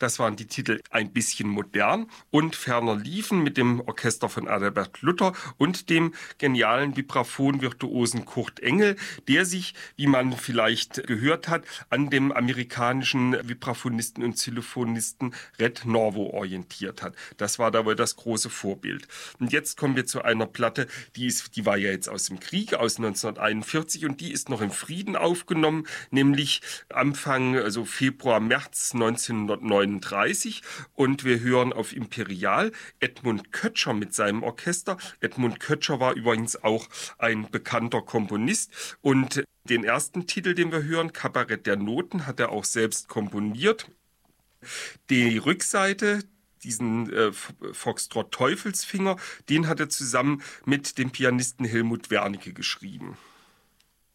Das waren die Titel Ein bisschen modern und Ferner liefen mit dem Orchester von Adalbert Luther und dem genialen Vibraphon-Virtuosen Kurt Engel, der sich, wie man vielleicht gehört hat, an dem amerikanischen Vibraphonisten und Xylophonisten Red Norvo orientiert hat. Das war dabei das große Vorbild. Und jetzt kommen wir zu einer Platte, die war ja jetzt aus dem Krieg, aus 1941, und die ist noch im Frieden aufgenommen, nämlich Anfang, also Februar, März 1939, und wir hören auf Imperial Edmund Kötscher mit seinem Orchester. Edmund Kötscher war übrigens auch ein bekannter Komponist, und den ersten Titel, den wir hören, Kabarett der Noten, hat er auch selbst komponiert. Die Rückseite, diesen Foxtrott Teufelsfinger, den hat er zusammen mit dem Pianisten Helmut Wernicke geschrieben.